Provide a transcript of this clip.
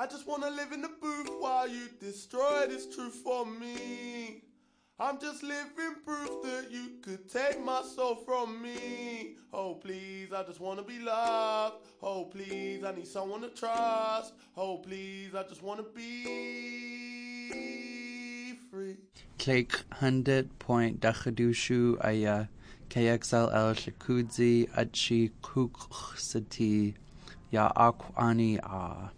just wanna live in the booth while you destroy this truth for me. I'm just living proof that you could take my soul from me. Oh please, I just wanna be loved. Oh please, I need someone to trust. Oh please, I just wanna be free. Click 100.dakadushu aya KXLL Shakudzi Achi Kuksati Ya Akwani A.